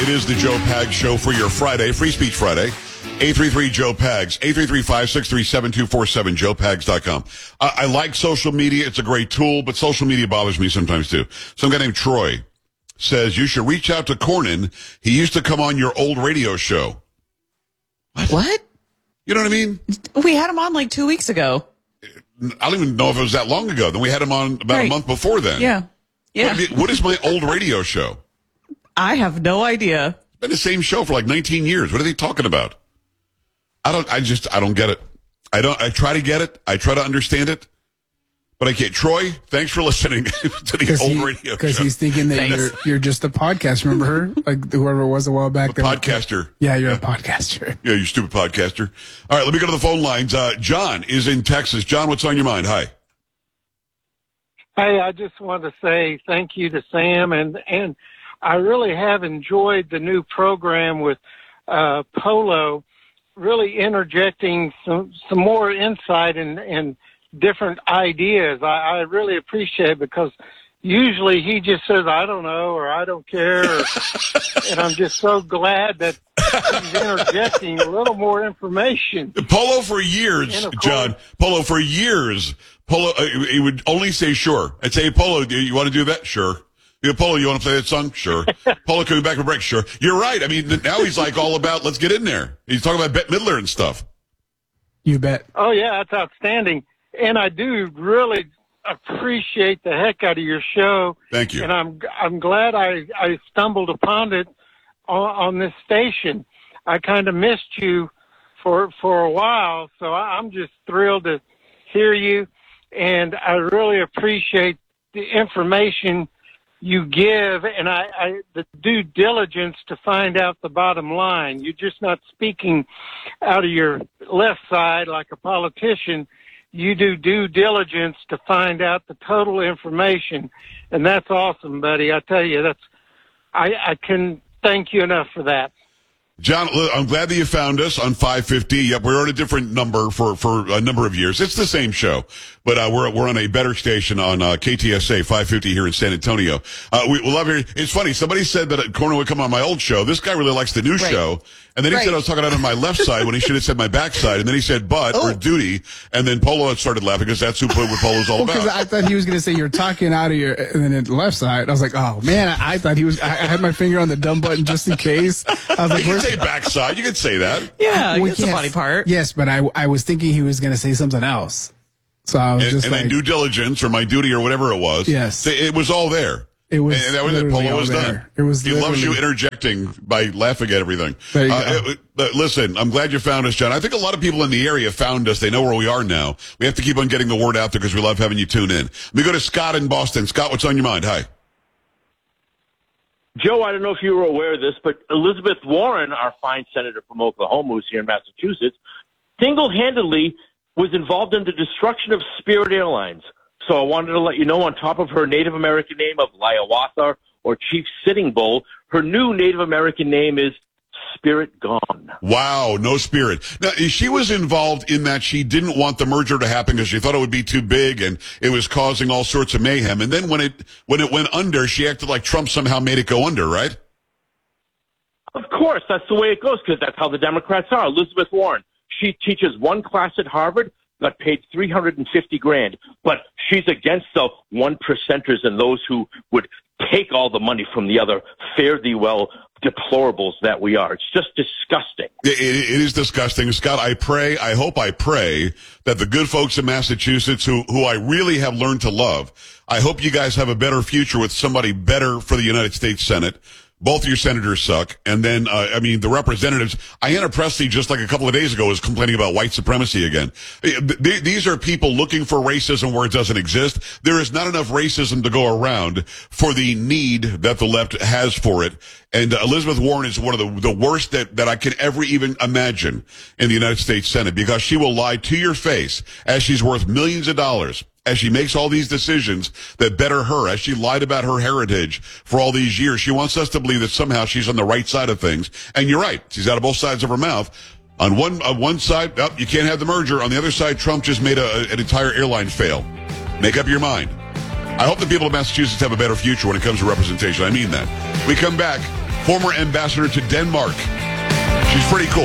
It is the Joe Pags Show for your Friday, Free Speech Friday. 833-JOE-PAGS, 833-563-7247, joepags.com. I like social media. It's a great tool, but social media bothers me sometimes too. Some guy named Troy says you should reach out to Cornyn. He used to come on your old radio show. What? You know what I mean? We had him on like 2 weeks ago. I don't even know if it was that long ago. Then we had him on about a month before then. Yeah. What is my old radio show? I have no idea. It's been the same show for like 19 years. What are they talking about? I don't get it. I try to get it. I try to understand it. But I can't. Troy, thanks for listening to the old radio show. Because he's thinking that you're just a podcast. Remember her? Like whoever it was a while back. Podcaster. Yeah, you're a podcaster. Yeah, you stupid podcaster. All right, let me go to the phone lines. John is in Texas. John, what's on your mind? Hi. Hey, I just want to say thank you to Sam, and I really have enjoyed the new program with Polo, really interjecting some more insight and different ideas. I really appreciate it because usually he just says, I don't know, or I don't care. And I'm just so glad that he's interjecting a little more information. Polo for years, John. Polo for years. Polo, he would only say sure. I'd say, Polo, do you want to do that? Sure. Polo, you want to play that song? Sure. Polo, coming back from break? Sure. You're right. I mean, now he's like all about, let's get in there. He's talking about Bette Midler and stuff. You bet. Oh, yeah, that's outstanding. And I do really appreciate the heck out of your show. Thank you. And I'm glad I stumbled upon it on this station. I kind of missed you for a while, so I'm just thrilled to hear you. And I really appreciate the information you give, and the due diligence to find out the bottom line. You're just not speaking out of your left side like a politician. You do due diligence to find out the total information, and that's awesome, buddy. I tell you, I can thank you enough for that. John, I'm glad that you found us on 550. Yep, we're on a different number for a number of years. It's the same show, but we're on a better station on KTSA 550 here in San Antonio. We love hearing. It's funny. Somebody said that Cornyn would come on my old show. This guy really likes the new show. And then he said I was talking out on my left side when he should have said my back side. And then he said or duty. And then Polo started laughing because that's what Polo's all about. Because I thought he was going to say you're talking out of your and then the left side. I was like, oh man, I thought he was. I had my finger on the dumb button just in case. I was like, you can say backside. You can say that. Yeah, it's a funny part. Yes, but I was thinking he was going to say something else. So I was just like, then due diligence or my duty or whatever it was. Yes, it was all there. It was, and that was it. Polo was done. It was. He loves you interjecting by laughing at everything. There you go. Listen, I'm glad you found us, John. I think a lot of people in the area found us. They know where we are now. We have to keep on getting the word out there because we love having you tune in. Let me go to Scott in Boston. Scott, what's on your mind? Hi. Joe, I don't know if you were aware of this, but Elizabeth Warren, our fine senator from Oklahoma, who's here in Massachusetts, single-handedly was involved in the destruction of Spirit Airlines. So I wanted to let you know, on top of her Native American name of Liawatha or Chief Sitting Bull, her new Native American name is Spirit Gone. Wow, no spirit. Now, she was involved in that she didn't want the merger to happen because she thought it would be too big and it was causing all sorts of mayhem. And then when it went under, she acted like Trump somehow made it go under, right? Of course, that's the way it goes because that's how the Democrats are. Elizabeth Warren, she teaches one class at Harvard, got paid $350,000, but she's against the 1%ers and those who would take all the money from the other fare-thee-well deplorables that we are. It's just disgusting. It is disgusting. Scott, I pray that the good folks in Massachusetts who I really have learned to love, I hope you guys have a better future with somebody better for the United States Senate. Both of your senators suck. And then, the representatives, Ayanna Pressley, just like a couple of days ago, was complaining about white supremacy again. These are people looking for racism where it doesn't exist. There is not enough racism to go around for the need that the left has for it. And Elizabeth Warren is one of the worst that I can ever even imagine in the United States Senate because she will lie to your face as she's worth millions of dollars. As she makes all these decisions that better her, as she lied about her heritage for all these years, she wants us to believe that somehow she's on the right side of things. And you're right. She's out of both sides of her mouth. On one side, you can't have the merger. On the other side, Trump just made an entire airline fail. Make up your mind. I hope the people of Massachusetts have a better future when it comes to representation. I mean that. We come back. former ambassador to Denmark. She's pretty cool.